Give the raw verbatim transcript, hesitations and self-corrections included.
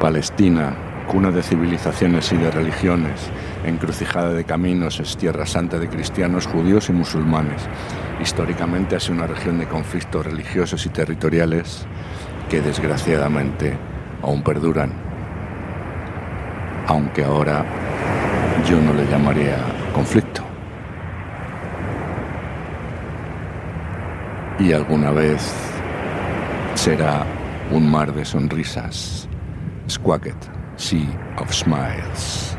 Palestina, cuna de civilizaciones y de religiones, encrucijada de caminos, es tierra santa de cristianos, judíos y musulmanes. Históricamente ha sido una región de conflictos religiosos y territoriales que desgraciadamente aún perduran, aunque ahora yo no le llamaría conflicto. Y alguna vez será un mar de sonrisas. Squacket, Sea of Smiles.